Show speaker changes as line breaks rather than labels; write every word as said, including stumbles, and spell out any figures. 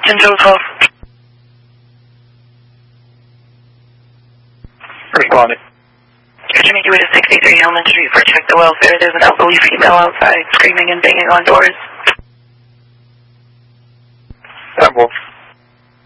ten Joe twelve.
Responding.
Could you make your way to sixty-three Hellman Street for check the welfare? There's an elderly female outside screaming and banging on doors.
That will